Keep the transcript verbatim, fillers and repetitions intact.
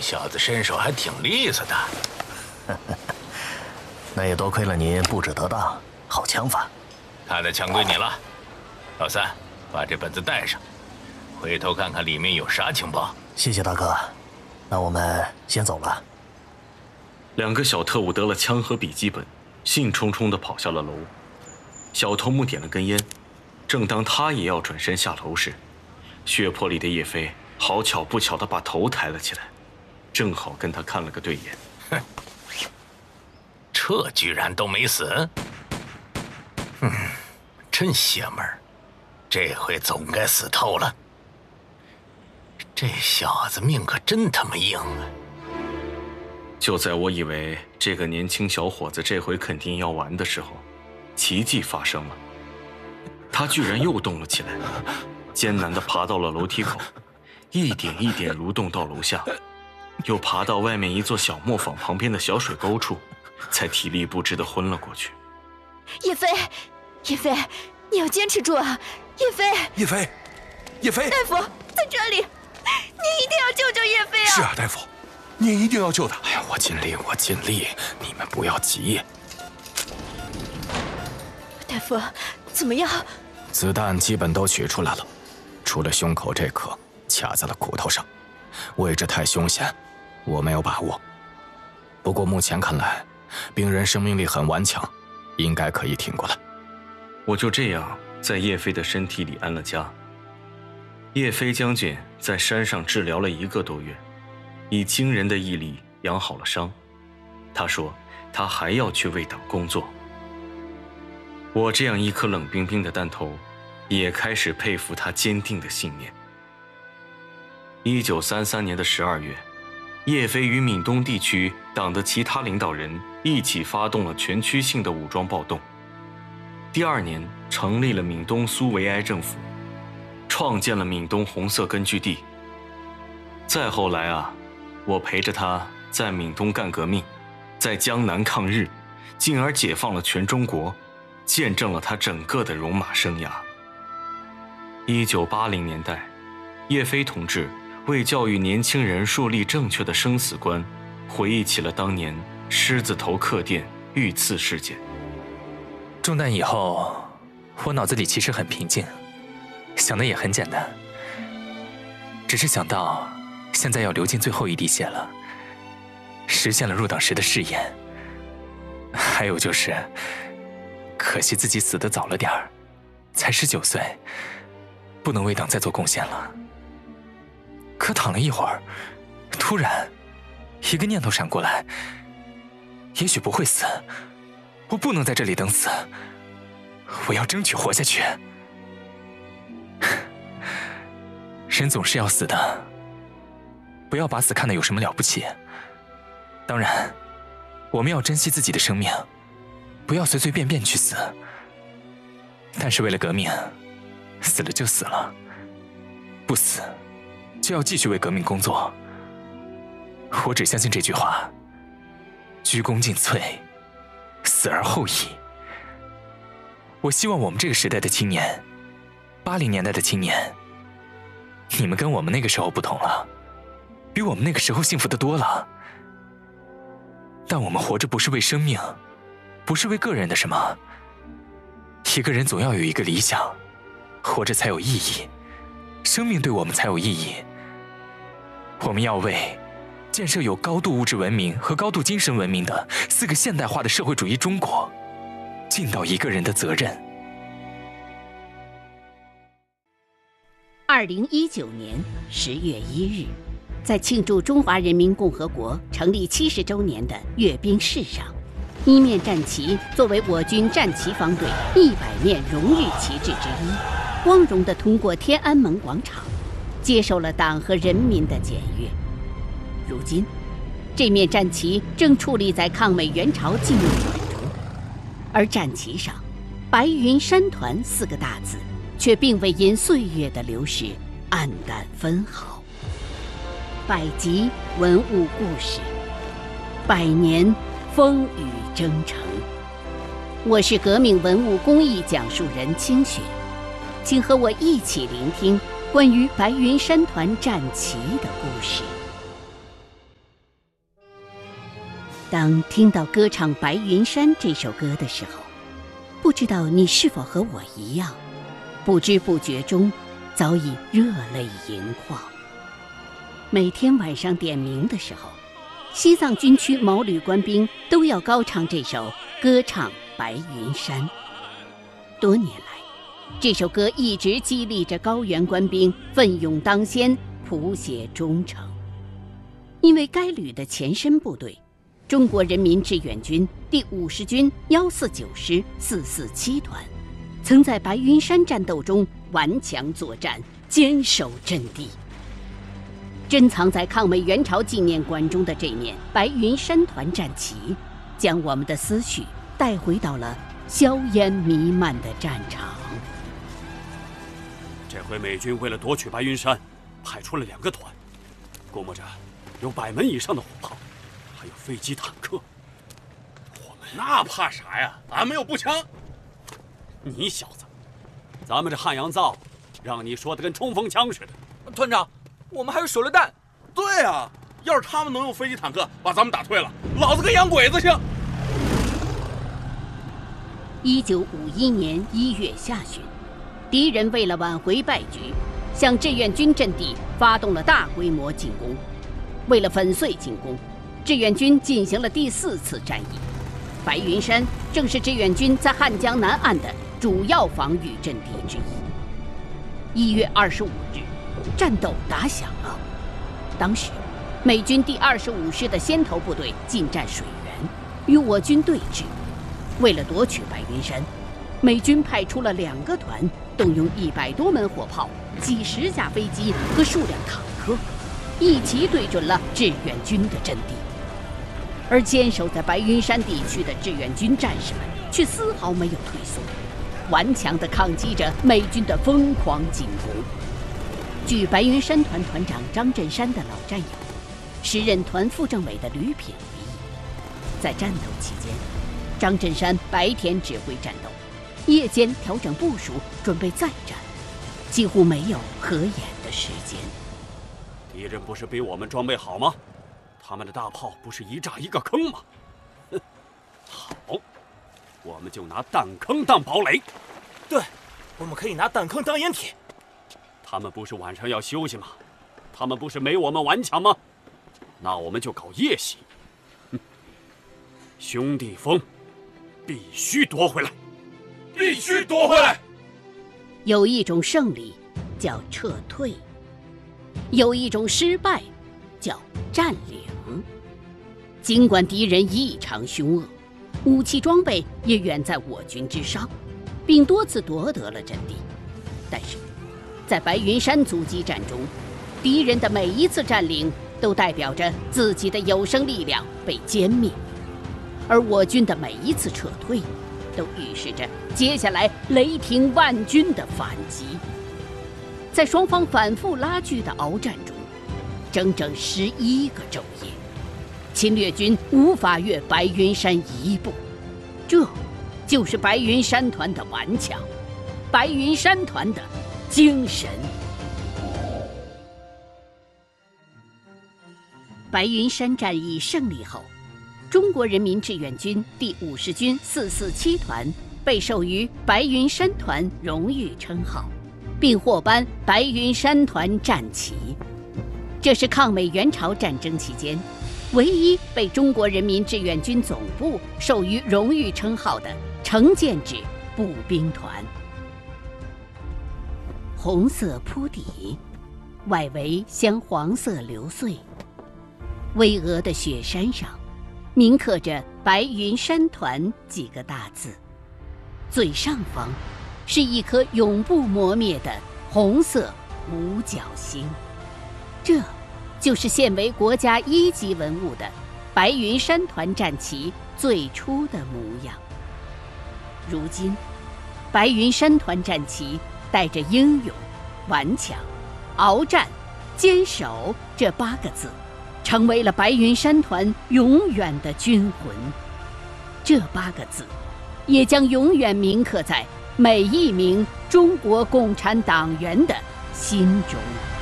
小子身手还挺利索的。 那也多亏了您布置得当，好枪法。 他的枪归你了，老三，把这本子带上，回头看看里面有啥情报。 谢谢大哥，那我们先走了。 两个小特务得了枪和笔记本，兴冲冲地跑下了楼。小头目点了根烟，正当他也要转身下楼时，血泊里的叶飞好巧不巧地把头抬了起来，正好跟他看了个对眼。 哼，这居然都没死，嗯，真邪门儿，这回总该死透了。这小子命可真他妈硬啊！ 就在我以为这个年轻小伙子这回肯定要完的时候，奇迹发生了，他居然又动了起来，艰难地爬到了楼梯口，一点一点蠕动到楼下，又爬到外面一座小磨坊旁边的小水沟处，才体力不支地昏了过去。 叶飞，叶飞，你要坚持住啊！叶飞， 叶飞，叶飞， 大夫在这里，您一定要救救叶飞啊！ 是啊，大夫，您一定要救他。 哎呀，我尽力，我尽力，你们不要急。 大夫，怎么样？ 子弹基本都取出来了，除了胸口这颗卡在了骨头上，位置太凶险，我没有把握。不过目前看来，病人生命力很顽强，应该可以挺过来。 我就这样在叶飞的身体里安了家。叶飞将军在山上治疗了一个多月，以惊人的毅力养好了伤。他说他还要去为党工作。我这样一颗冷冰冰的弹头，也开始佩服他坚定的信念。一九三三年的十二月，叶飞与闽东地区党的其他领导人一起发动了全区性的武装暴动。第二年，成立了闽东苏维埃政府，创建了闽东红色根据地。再后来啊，我陪着他在闽东干革命，在江南抗日，进而解放了全中国，见证了他整个的戎马生涯。一九八零年代，叶飞同志为教育年轻人树立正确的生死观，回忆起了当年狮子头客店遇刺事件。 中弹以后，我脑子里其实很平静，想的也很简单，只是想到现在要流尽最后一滴血了，实现了入党时的誓言。还有就是，可惜自己死得早了点儿，才十九岁，不能为党再做贡献了。可躺了一会儿，突然一个念头闪过来，也许不会死，我不能在这里等死，我要争取活下去。人总是要死的，不要把死看得有什么了不起。当然，我们要珍惜自己的生命，不要随随便便去死。但是为了革命，死了就死了，不死就要继续为革命工作。我只相信这句话：鞠躬尽瘁，死而后已。我希望我们这个时代的青年，八零年代的青年，你们跟我们那个时候不同了，比我们那个时候幸福得多了。但我们活着不是为生命，不是为个人的什么。一个人总要有一个理想，活着才有意义，生命对我们才有意义。我们要为建设有高度物质文明和高度精神文明的四个现代化的社会主义中国尽到一个人的责任。 二零一九年十月一日，在庆祝中华人民共和国成立七十周年的阅兵式上，一面战旗作为我军战旗方队一百面荣誉旗帜之一，光荣地通过天安门广场，接受了党和人民的检阅。如今，这面战旗正矗立在抗美援朝纪念馆中，而战旗上“白云山团”四个大字却并未因岁月的流逝黯淡分毫。百集文物故事，百年风雨征程。我是革命文物工艺讲述人清雪，请和我一起聆听关于白云山团战旗的故事。 当听到歌唱《白云山》这首歌的时候，不知道你是否和我一样，不知不觉中早已热泪盈眶。每天晚上点名的时候，西藏军区毛旅官兵都要高唱这首歌唱《白云山》。多年来，这首歌一直激励着高原官兵奋勇当先，谱写忠诚。因为该旅的前身部队中国人民志愿军第五十军幺四九师四四七团，曾在白云山战斗中顽强作战，坚守阵地。珍藏在抗美援朝纪念馆中的这面白云山团战旗，将我们的思绪带回到了硝烟弥漫的战场。 这回美军为了夺取白云山，派出了两个团，估摸着有百门以上的火炮，还有飞机坦克。我们那怕啥呀？俺们有步枪。 你小子，咱们这汉阳造，让你说的跟冲锋枪似的。 团长，我们还有手榴弹。 对啊，要是他们能用飞机坦克把咱们打退了，老子跟洋鬼子像。 一九五一年一月下旬，敌人为了挽回败局，向志愿军阵地发动了大规模进攻。为了粉碎进攻，志愿军进行了第四次战役。白云山正是志愿军在汉江南岸的主要防御阵地之一。一月二十五日，战斗打响了。当时，美军第二十五师的先头部队进占水源，与我军对峙。为了夺取白云山，美军派出了两个团，动用一百多门火炮、几十架飞机和数辆坦克，一齐对准了志愿军的阵地。而坚守在白云山地区的志愿军战士们却丝毫没有退缩，顽强地抗击着美军的疯狂进攻。据白云山团团长张振山的老战友、时任团副政委的吕品回忆，在战斗期间，张振山白天指挥战斗，夜间调整部署，准备再战，几乎没有合眼的时间。 敌人不是比我们装备好吗？他们的大炮不是一炸一个坑吗？哼，好，我们就拿弹坑当堡垒。 对，我们可以拿弹坑当掩体。 他们不是晚上要休息吗？他们不是没我们顽强吗？那我们就搞夜袭。哼，兄弟峰必须夺回来， 必须夺回来。 有一种胜利叫撤退，有一种失败叫占领。尽管敌人异常凶恶，武器装备也远在我军之上，并多次夺得了阵地，但是在白云山阻击战中，敌人的每一次占领都代表着自己的有生力量被歼灭，而我军的每一次撤退都预示着接下来雷霆万钧的反击。在双方反复拉锯的鏖战中，整整十一个昼夜，侵略军无法越白云山一步。这就是白云山团的顽强，白云山团的精神。白云山战役胜利后，中国人民志愿军第五十军四四七团被授予白云山团荣誉称号，并获颁白云山团战旗。这是抗美援朝战争期间唯一被中国人民志愿军总部授予荣誉称号的成建制步兵团。红色铺底，外围镶黄色流穗，巍峨的雪山上铭刻着白云山团几个大字，最上方是一颗永不磨灭的红色五角星。这就是现为国家一级文物的白云山团战旗最初的模样。如今，白云山团战旗带着英勇、顽强、鏖战、坚守这八个字，成为了白云山团永远的军魂。这八个字，也将永远铭刻在每一名中国共产党员的心中。